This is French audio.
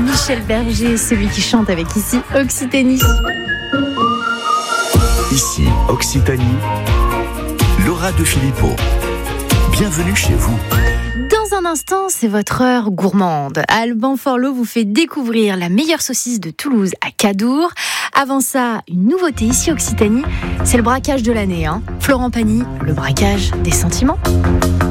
Michel Berger, celui qui chante avec ici Occitanie. Ici Occitanie, Laura de Filippo. Bienvenue chez vous. Dans un instant, c'est votre heure gourmande. Alban Forlot vous fait découvrir la meilleure saucisse de Toulouse à Cadour. Avant ça, une nouveauté ici Occitanie, c'est le braquage de l'année. Florent Pagny, le braquage des sentiments.